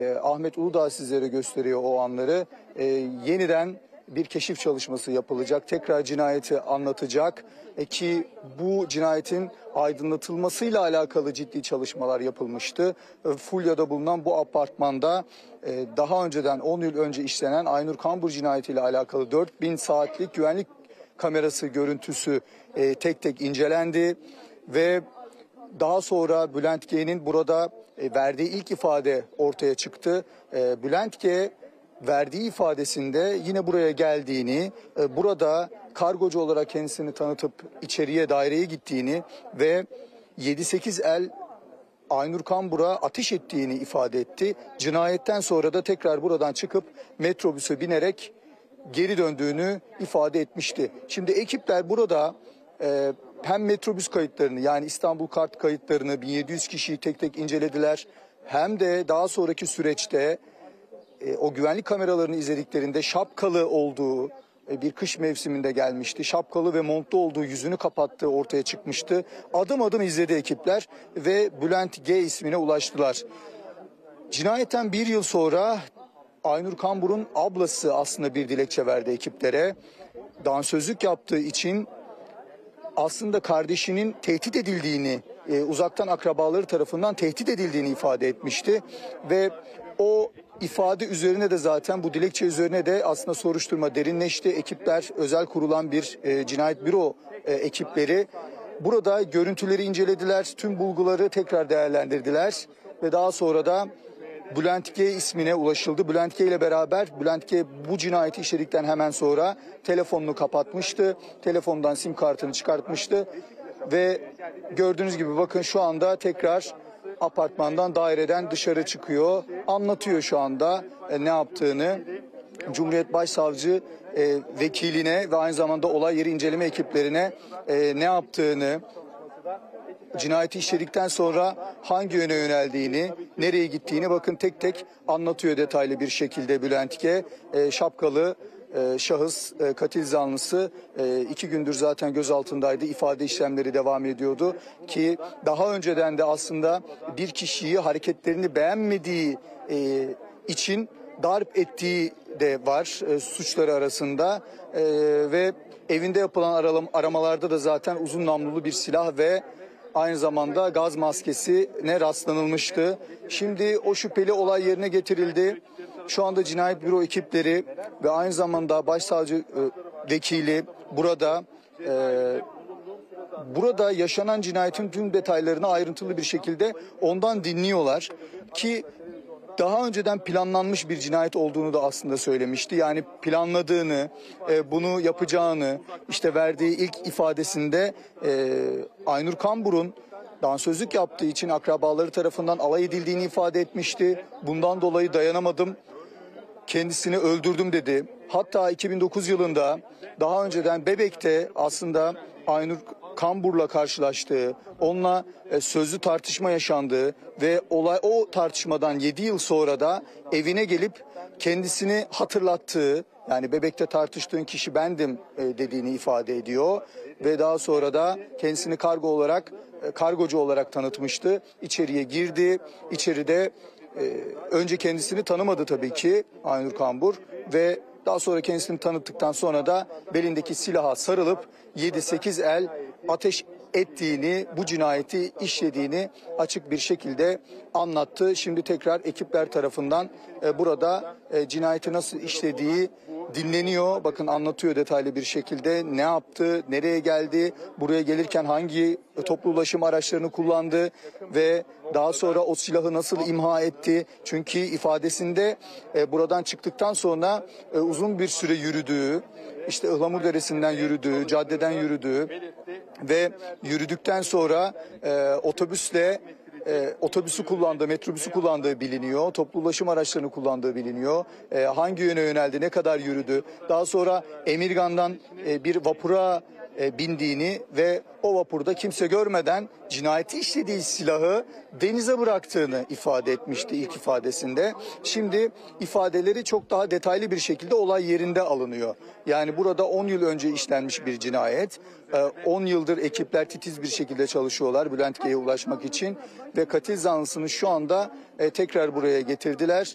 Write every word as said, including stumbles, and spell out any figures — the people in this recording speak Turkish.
E, Ahmet Uludağ sizlere gösteriyor o anları. E, yeniden bir keşif çalışması yapılacak. Tekrar cinayeti anlatacak. E, ki bu cinayetin aydınlatılmasıyla alakalı ciddi çalışmalar yapılmıştı. E, Fulya'da bulunan bu apartmanda e, daha önceden on yıl önce işlenen Aynur Kambur cinayetiyle alakalı dört bin saatlik güvenlik kamerası görüntüsü e, tek tek incelendi ve daha sonra Bülent G'nin burada e, verdiği ilk ifade ortaya çıktı. E, Bülent G verdiği ifadesinde yine buraya geldiğini, e, burada kargocu olarak kendisini tanıtıp içeriye, daireye gittiğini ve yedi sekiz el Aynur Kambur'a ateş ettiğini ifade etti. Cinayetten sonra da tekrar buradan çıkıp metrobüse binerek geri döndüğünü ifade etmişti. Şimdi ekipler burada e, hem metrobüs kayıtlarını, yani İstanbul Kart kayıtlarını bin yedi yüz kişiyi tek tek incelediler. Hem de daha sonraki süreçte e, o güvenlik kameralarını izlediklerinde şapkalı olduğu, e, bir kış mevsiminde gelmişti. Şapkalı ve montlu olduğu, yüzünü kapattığı ortaya çıkmıştı. Adım adım izledi ekipler ve Bülent G ismine ulaştılar. Cinayetten bir yıl sonra Aynur Kambur'un ablası aslında bir dilekçe verdi ekiplere. Dansözlük yaptığı için aslında kardeşinin tehdit edildiğini, e, uzaktan akrabaları tarafından tehdit edildiğini ifade etmişti. Ve o ifade üzerine de zaten bu dilekçe üzerine de aslında soruşturma derinleşti. Ekipler, özel kurulan bir e, cinayet büro e, ekipleri burada görüntüleri incelediler. Tüm bulguları tekrar değerlendirdiler ve daha sonra da Bülent G ismine ulaşıldı. Bülent G ile beraber Bülent G bu cinayeti işledikten hemen sonra telefonunu kapatmıştı. Telefondan sim kartını çıkartmıştı. Ve gördüğünüz gibi bakın şu anda tekrar apartmandan, daireden dışarı çıkıyor. Anlatıyor şu anda e, ne yaptığını. Cumhuriyet Başsavcı e, vekiline ve aynı zamanda olay yeri inceleme ekiplerine e, ne yaptığını, cinayeti işledikten sonra hangi yöne yöneldiğini, nereye gittiğini bakın tek tek anlatıyor detaylı bir şekilde Bülent G. E, şapkalı e, şahıs, e, katil zanlısı e, iki gündür zaten gözaltındaydı. İfade işlemleri devam ediyordu ki daha önceden de aslında bir kişiyi hareketlerini beğenmediği e, için darp ettiği de var e, suçları arasında e, ve evinde yapılan aralam, aramalarda da zaten uzun namlulu bir silah ve aynı zamanda gaz maskesine rastlanılmıştı. Şimdi o şüpheli olay yerine getirildi. Şu anda cinayet büro ekipleri ve aynı zamanda başsavcı e, vekili burada e, burada yaşanan cinayetin tüm detaylarını ayrıntılı bir şekilde ondan dinliyorlar ki daha önceden planlanmış bir cinayet olduğunu da aslında söylemişti. Yani planladığını, e, bunu yapacağını, işte verdiği ilk ifadesinde e, Aynur Kambur'un dansözlük yaptığı için akrabaları tarafından alay edildiğini ifade etmişti. Bundan dolayı dayanamadım, kendisini öldürdüm dedi. Hatta iki bin dokuz yılında daha önceden Bebek'te aslında Aynur Kambur'la karşılaştığı, onunla e, sözlü tartışma yaşandığı ve olay o tartışmadan yedi yıl sonra da evine gelip kendisini hatırlattığı, yani Bebek'te tartıştığın kişi bendim e, dediğini ifade ediyor ve daha sonra da kendisini kargo olarak e, kargocu olarak tanıtmıştı. İçeriye girdi. İçeride e, önce kendisini tanımadı tabii ki Aynur Kambur ve daha sonra kendisini tanıttıktan sonra da belindeki silaha sarılıp yedi sekiz el ateş ettiğini, bu cinayeti işlediğini açık bir şekilde anlattı. Şimdi tekrar ekipler tarafından e, burada e, cinayeti nasıl işlediği dinleniyor. Bakın anlatıyor detaylı bir şekilde ne yaptı, nereye geldi, buraya gelirken hangi toplu ulaşım araçlarını kullandı ve daha sonra o silahı nasıl imha etti. Çünkü ifadesinde e, buradan çıktıktan sonra e, uzun bir süre yürüdüğü, işte Ihlamur Deresi'nden yürüdüğü, caddeden yürüdüğü ve yürüdükten sonra e, otobüsle e, otobüsü kullandığı, metrobüsü kullandığı biliniyor. Toplu ulaşım araçlarını kullandığı biliniyor. E, hangi yöne yöneldi, ne kadar yürüdü. Daha sonra Emirgan'dan e, bir vapura e, bindiğini ve o vapurda kimse görmeden cinayeti işlediği silahı denize bıraktığını ifade etmişti ilk ifadesinde. Şimdi ifadeleri çok daha detaylı bir şekilde olay yerinde alınıyor. Yani burada on yıl önce işlenmiş bir cinayet. on yıldır ekipler titiz bir şekilde çalışıyorlar Bülent G'ye ulaşmak için ve katil zanlısını şu anda tekrar buraya getirdiler.